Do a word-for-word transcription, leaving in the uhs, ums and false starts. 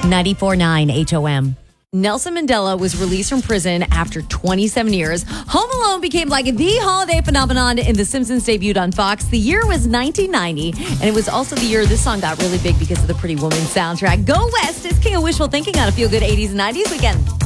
ninety-four point nine H O M. Nelson Mandela was released from prison after twenty-seven years. Home Alone became like the holiday phenomenon, and The Simpsons debuted on Fox. The year was nineteen ninety, and it was also the year this song got really big because of the Pretty Woman soundtrack. Go West is King of Wishful Thinking on a Feel Good eighties and nineties weekend.